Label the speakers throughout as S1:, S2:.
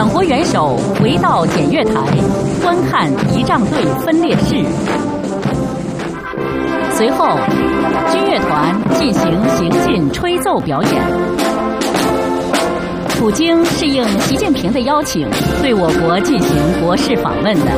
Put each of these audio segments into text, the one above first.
S1: 两国元首回到检阅台，观看仪仗队分列式。随后，军乐团进行行进吹奏表演。普京是应习近平的邀请，对我国进行国事访问的。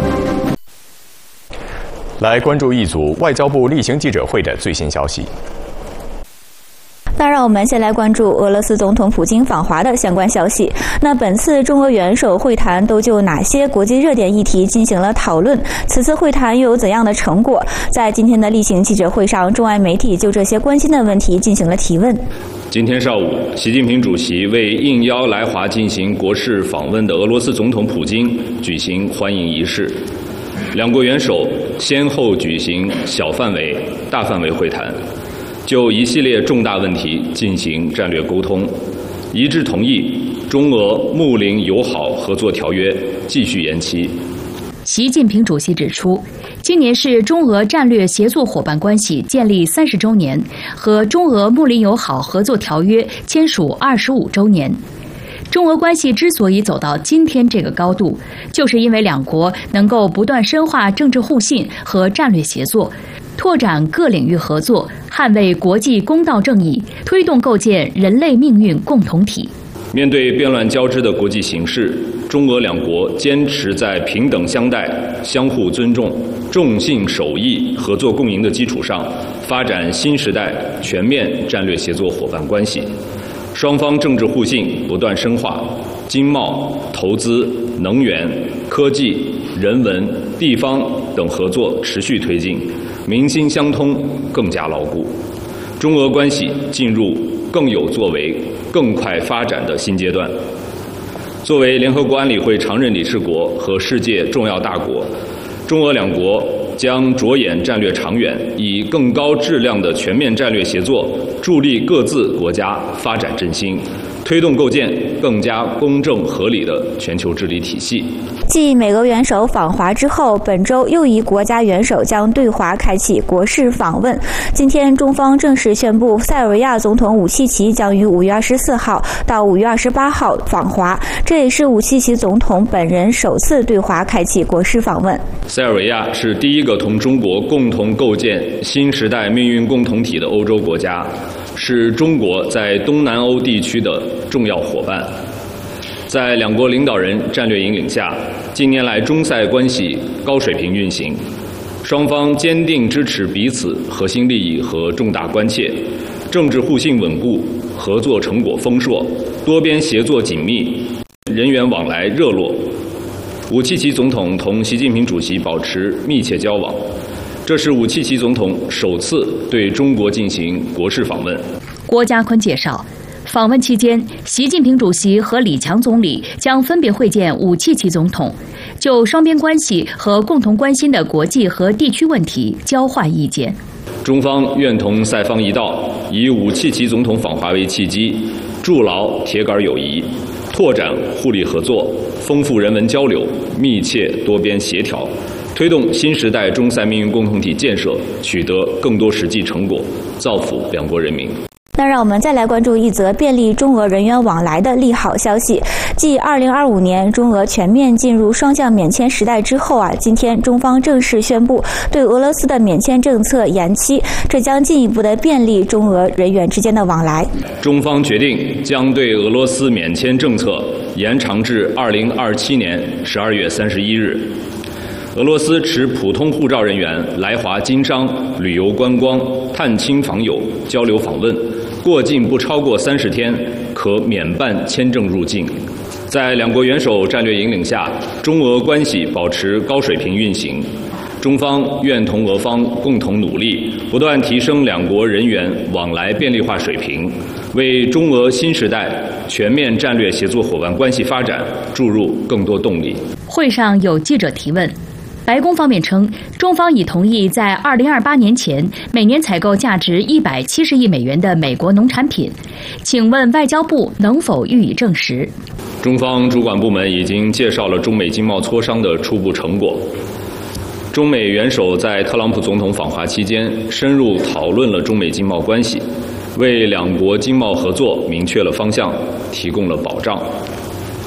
S2: 来关注一组外交部例行记者会的最新消息。
S3: 那让我们先来关注俄罗斯总统普京访华的相关消息。那本次中俄元首会谈都就哪些国际热点议题进行了讨论？此次会谈又有怎样的成果？在今天的例行记者会上，中外媒体就这些关心的问题进行了提问。
S4: 今天上午，习近平主席为应邀来华进行国事访问的俄罗斯总统普京举行欢迎仪式。两国元首先后举行小范围、大范围会谈，就一系列重大问题进行战略沟通，一致同意中俄睦邻友好合作条约继续延期。
S5: 习近平主席指出，今年是中俄战略协作伙伴关系建立30周年和中俄睦邻友好合作条约签署25周年。中俄关系之所以走到今天这个高度，就是因为两国能够不断深化政治互信和战略协作，拓展各领域合作，捍卫国际公道正义，推动构建人类命运共同体。
S4: 面对变乱交织的国际形势，中俄两国坚持在平等相待、相互尊重、重信守义、合作共赢的基础上，发展新时代全面战略协作伙伴关系。双方政治互信不断深化，经贸、投资、能源、科技、人文、地方等合作持续推进，民心相通更加牢固。中俄关系进入更有作为、更快发展的新阶段。作为联合国安理会常任理事国和世界重要大国，中俄两国将着眼战略长远，以更高质量的全面战略协作，助力各自国家发展振兴，推动构建更加公正合理的全球治理体系。
S3: 继美俄元首访华之后，本周又一国家元首将对华开启国事访问。今天，中方正式宣布，塞尔维亚总统武契奇将于5月24号到5月28号访华，这也是武契奇总统本人首次对华开启国事访问。
S4: 塞尔维亚是第一个同中国共同构建新时代命运共同体的欧洲国家，是中国在东南欧地区的重要伙伴。在两国领导人战略引领下，近年来中塞关系高水平运行，双方坚定支持彼此核心利益和重大关切，政治互信稳固，合作成果丰硕，多边协作紧密，人员往来热络。武契奇总统同习近平主席保持密切交往，这是武契奇总统首次对中国进行国事访问。
S5: 郭家坤介绍，访问期间，习近平主席和李强总理将分别会见武契奇总统，就双边关系和共同关心的国际和地区问题交换意见。
S4: 中方愿同塞方一道，以武契奇总统访华为契机，筑牢铁杆友谊，拓展互利合作，丰富人文交流，密切多边协调，推动新时代中塞命运共同体建设取得更多实际成果，造福两国人民。
S3: 那让我们再来关注一则便利中俄人员往来的利好消息。继2025年中俄全面进入双向免签时代之后今天中方正式宣布对俄罗斯的免签政策延期，这将进一步的便利中俄人员之间的往来。
S4: 中方决定将对俄罗斯免签政策延长至2027年12月31日。俄罗斯持普通护照人员来华经商、旅游观光、探亲访友、交流访问，过境不超过30天，可免办签证入境。在两国元首战略引领下，中俄关系保持高水平运行。中方愿同俄方共同努力，不断提升两国人员往来便利化水平，为中俄新时代全面战略协作伙伴关系发展注入更多动力。
S5: 会上有记者提问，白宫方面称，中方已同意在2028年前每年采购价值170亿美元的美国农产品，请问外交部能否予以证实？
S4: 中方主管部门已经介绍了中美经贸磋商的初步成果。中美元首在特朗普总统访华期间深入讨论了中美经贸关系，为两国经贸合作明确了方向，提供了保障。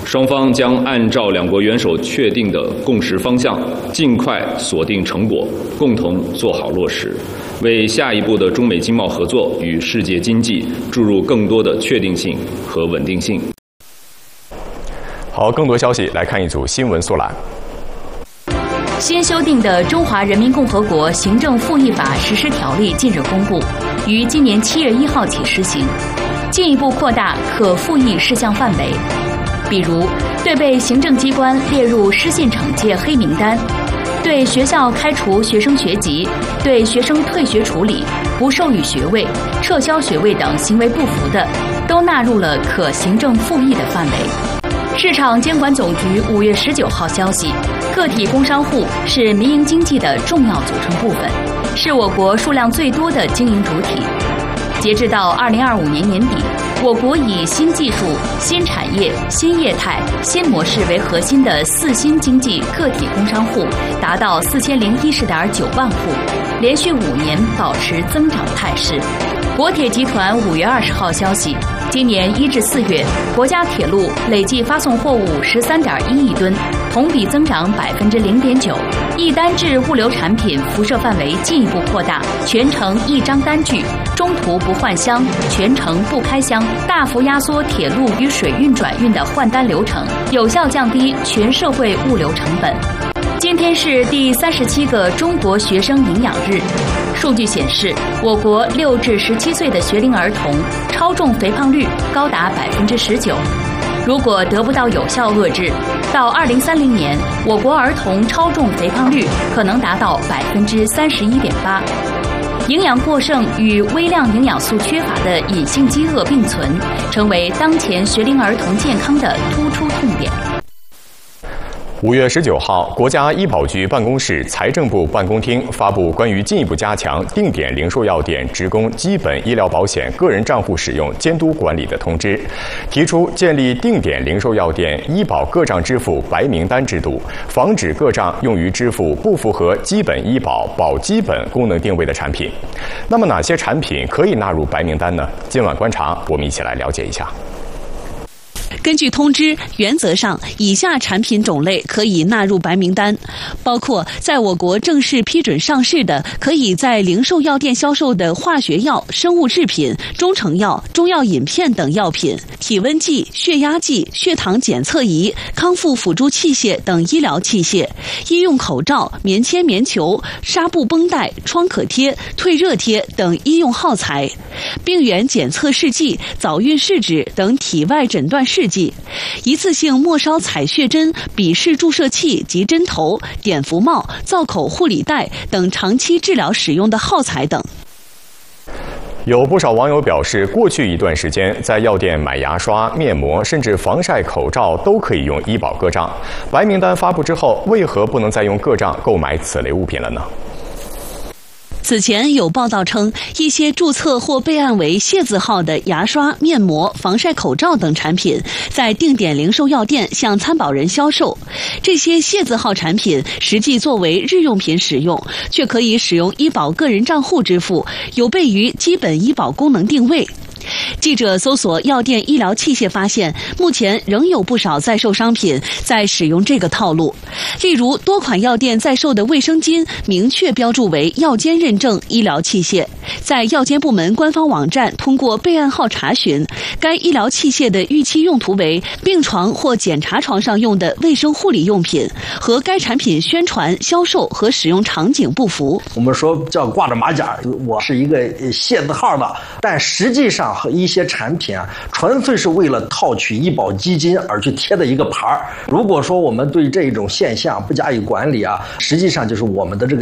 S4: 双方将按照两国元首确定的共识方向，尽快锁定成果，共同做好落实，为下一步的中美经贸合作与世界经济注入更多的确定性和稳定性。
S2: 好，更多消息来看一组新闻速览。
S5: 新修订的《中华人民共和国行政复议法实施条例》近日公布，于今年7月1号起施行，进一步扩大可复议事项范围。比如，对被行政机关列入失信惩戒黑名单，对学校开除学生学籍、对学生退学处理、不授予学位、撤销学位等行为不符的，都纳入了可行政复议的范围。市场监管总局5月19号消息，个体工商户是民营经济的重要组成部分，是我国数量最多的经营主体。截至到2025年年底，我国以新技术、新产业、新业态、新模式为核心的4新经济个体工商户达到4010.9万户，连续5年保持增长态势。国铁集团5月20号消息，今年1至4月，国家铁路累计发送货物13.1亿吨，同比增长0.9%。一单制物流产品辐射范围进一步扩大，全程一张单据，中途不换箱，全程不开箱，大幅压缩铁路与水运转运的换单流程，有效降低全社会物流成本。今天是第37个中国学生营养日。数据显示，我国6至17岁的学龄儿童超重肥胖率高达19%。如果得不到有效遏制，到2030年，我国儿童超重肥胖率可能达到31.8%。营养过剩与微量营养素缺乏的隐性饥饿并存，成为当前学龄儿童健康的突出痛点。
S2: 5月19号，国家医保局办公室、财政部办公厅发布关于进一步加强定点零售药店职工基本医疗保险个人账户使用监督管理的通知，提出建立定点零售药店医保个账支付白名单制度，防止个账用于支付不符合基本医保保基本功能定位的产品。那么哪些产品可以纳入白名单呢？今晚观察，我们一起来了解一下。
S6: 根据通知，原则上以下产品种类可以纳入白名单，包括在我国正式批准上市的可以在零售药店销售的化学药、生物制品、中成药、中药饮片等药品，体温计、血压计、血糖检测仪、康复辅助器械等医疗器械，医用口罩、棉签、棉球、纱布绷带、创可贴、退热贴等医用耗材，病原检测试剂、早孕试纸等体外诊断试剂，一次性末梢采血针、笔式注射器及针头、碘伏帽、造口护理带等长期治疗使用的耗材等。
S2: 有不少网友表示，过去一段时间在药店买牙刷、面膜，甚至防晒口罩都可以用医保个账。白名单发布之后，为何不能再用个账购买此类物品了呢？
S6: 此前有报道称，一些注册或备案为谢字号的牙刷、面膜、防晒口罩等产品，在定点零售药店向参保人销售。这些谢字号产品实际作为日用品使用，却可以使用医保个人账户支付，有悖于基本医保功能定位。记者搜索药店医疗器械发现，目前仍有不少在售商品在使用这个套路。例如，多款药店在售的卫生巾明确标注为药监认证医疗器械，在药监部门官方网站通过备案号查询，该医疗器械的预期用途为病床或检查床上用的卫生护理用品，和该产品宣传、销售和使用场景不符。
S7: 我们说叫挂着马甲，我是一个谢字号的，但实际上和一些产品啊，纯粹是为了套取医保基金而去贴的一个牌儿。如果说我们对这种现象不加以管理啊，实际上就是我们的这个